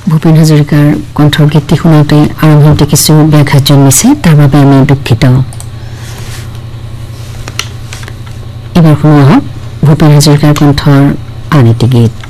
ভূপেন হাজৰিকাৰ কণ্ঠৰ গীতটি শুনাওঁতে আৰম্ভণিতে কিছু ব্যাঘাত জন্মিছে তাৰ বাবে আমি দুঃখিত এবাৰ শুনোৱা হওক ভূপেন হাজৰিকাৰ কণ্ঠৰ আন এটি গীত